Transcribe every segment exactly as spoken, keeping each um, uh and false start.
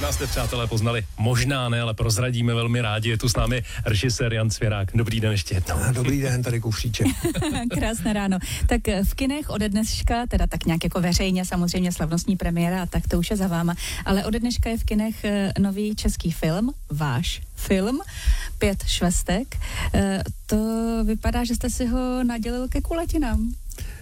Možná jste, přátelé, poznali, možná ne, ale prozradíme velmi rádi. Je tu s námi režisér Jan Svěrák. Dobrý den ještě jednou. Dobrý den, tady Kufříček. Krásné ráno. Tak v kinech ode dneška, teda tak nějak jako veřejně, samozřejmě slavnostní premiéra, a tak to už je za váma, ale ode dneška je v kinech nový český film, váš film, Pět švestek. To vypadá, že jste si ho nadělil ke kuletinám.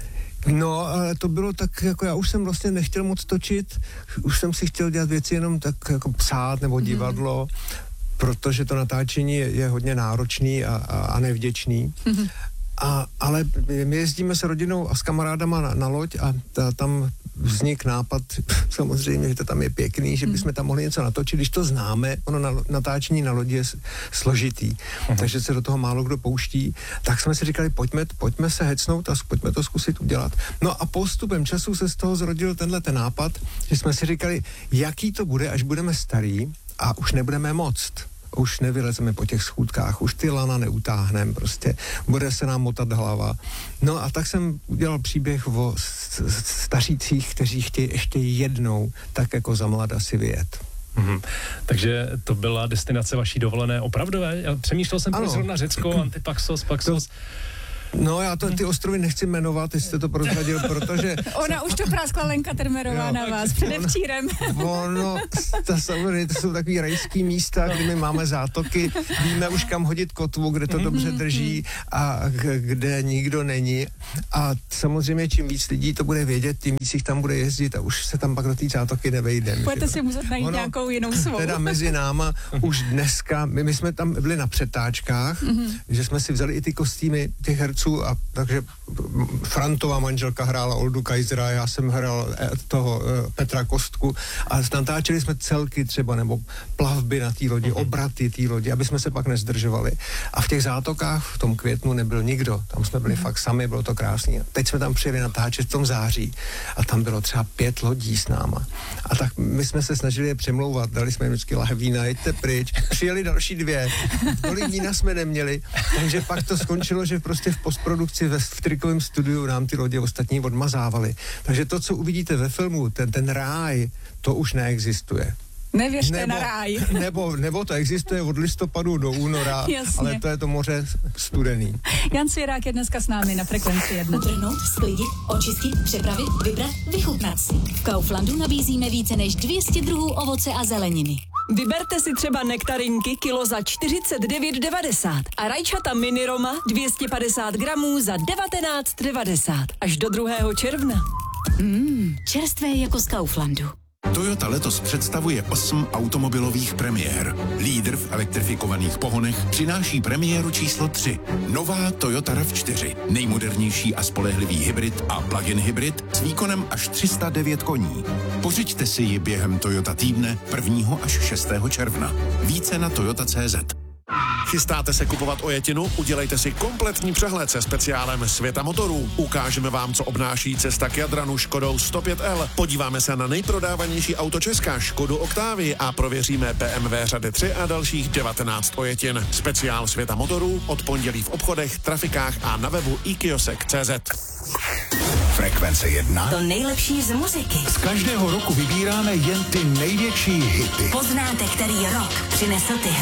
No, ale to bylo tak, jako já už jsem vlastně nechtěl moc točit, už jsem si chtěl dělat věci jenom tak jako psát nebo divadlo, mm. protože to natáčení je, je hodně náročný a, a, a nevděčný. Mm. A, ale my jezdíme s rodinou a s kamarádama na, na loď a ta, tam vznik nápad, samozřejmě, že to tam je pěkný, že bychom tam mohli něco natočit, když to známe, ono na, natáčení na lodi je složitý, uh-huh. takže se do toho málo kdo pouští, tak jsme si říkali, pojďme, pojďme se hecnout a pojďme to zkusit udělat. No a postupem času se z toho zrodil tenhle ten nápad, že jsme si říkali, jaký to bude, až budeme starý a už nebudeme moct. Už nevylezeme po těch schůdkách, už ty lana neutáhneme, prostě bude se nám motat hlava. No a tak jsem udělal příběh o stařících, kteří chtějí ještě jednou tak jako za mlada si vyjet. Mm-hmm. Takže to byla destinace vaší dovolené opravdové? Já přemýšlel jsem pro zrovna Řecko, Antipaxos, Paxos. To... No, já to, ty ostrovy nechci jmenovat, jestli jste to prozradil, protože... Ona už to práskla Lenka Termerová jo, na vás předevčírem. Ono, to, samozřejmě, to jsou takový rajský místa, kde my máme zátoky, víme už kam hodit kotvu, kde to dobře drží a kde nikdo není. A samozřejmě, čím víc lidí to bude vědět, tím víc jich tam bude jezdit a už se tam pak do té zátoky nevejdeme. Budete si muset najít ono, nějakou jinou svou. Teda mezi náma už dneska, my, my jsme tam byli na přetáčkách, mm-hmm. že jsme si vzali i ty kostýmy těch herců, a takže Frantová manželka hrála Oldu Kaisera, já jsem hrál toho Petra Kostku a natáčeli jsme celky třeba, nebo plavby na té lodi, obraty té lodi, aby jsme se pak nezdržovali. A v těch zátokách v tom květnu nebyl nikdo, tam jsme byli fakt sami, bylo to krásný. Teď jsme tam přijeli natáčet v tom září a tam bylo třeba pět lodí s náma. A tak my jsme se snažili je přemlouvat, dali jsme jim vždycky lahve vína, jeďte pryč, přijeli další dvě, tolik vína jsme neměli, takže pak to skončilo, že prostě v postprodukci ve, v trikovém studiu nám ty lodě ostatní odmazávali. Takže to, co uvidíte ve filmu, ten, ten ráj, to už neexistuje. Nevěřte nebo, na ráj. Nebo, nebo to existuje od listopadu do února, ale to je to moře studený. Jan Svěrák je dneska s námi na Frekvenci jedna. Utrhnout, sklidit, očistit, připravit, vybrat, vychutnat si. V Kauflandu nabízíme více než dvě stě druhů ovoce a zeleniny. Vyberte si třeba nektarinky kilo za čtyřicet devět devadesát a rajčata mini Roma dvě stě padesát gramů za devatenáct devadesát až do druhého června. Mmm, čerstvé jako z Kauflandu. Toyota letos představuje osm automobilových premiér. Lídr v elektrifikovaných pohonech přináší premiéru číslo tři. Nová Toyota RAV čtyři. Nejmodernější a spolehlivý hybrid a plug-in hybrid s výkonem až tři sta devět koní. Pořiďte si ji během Toyota týdne prvního až šestého června. Více na toyota tečka cé zet. Chystáte se kupovat ojetinu? Udělejte si kompletní přehled se speciálem Světa motorů. Ukážeme vám, co obnáší cesta k Jadranu Škodou sto pět el. Podíváme se na nejprodávanější auto Česka, Škodu Octavii, a prověříme bé em vé řady tři a dalších devatenáct ojetin. Speciál Světa motorů od pondělí v obchodech, trafikách a na webu i kiosek tečka cé zet. Frekvence jedna. To nejlepší z muziky. Z každého roku vybíráme jen ty největší hity. Poznáte, který rok přinesl ty